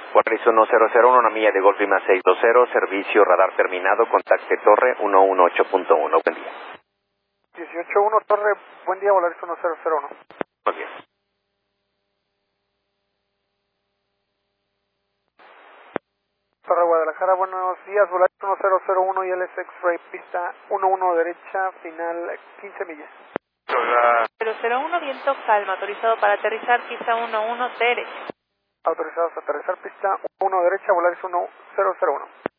Polaris 1001, una milla de Golf Lima 620, servicio radar terminado, contacte torre 118.1. Buen día. 18-1 Torre, buen día, Polaris 1001. Buenos días. Torre Guadalajara, buenos días, Polaris 1001 y LS X-Ray, pista 11 derecha, final 15 millas. 001, viento calma, autorizado para aterrizar, pista 11 derecha. Autorizados a aterrizar, pista 1 derecha, Polaris 1001.